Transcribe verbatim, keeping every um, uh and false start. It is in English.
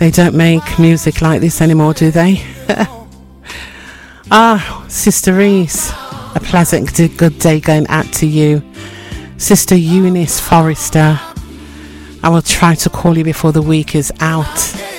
They don't make music like this anymore, do they? Ah, Sister Reese, a pleasant good day going out to you. Sister Eunice Forrester, I will try to call you before the week is out.